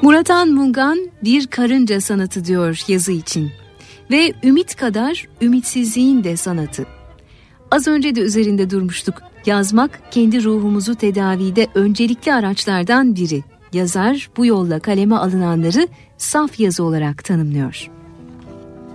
Murat Han Mungan bir karınca sanatı diyor yazı için. Ve ümit kadar ümitsizliğin de sanatı. Az önce de üzerinde durmuştuk. Yazmak kendi ruhumuzu tedavide öncelikli araçlardan biri. Yazar bu yolla kaleme alınanları saf yazı olarak tanımlıyor.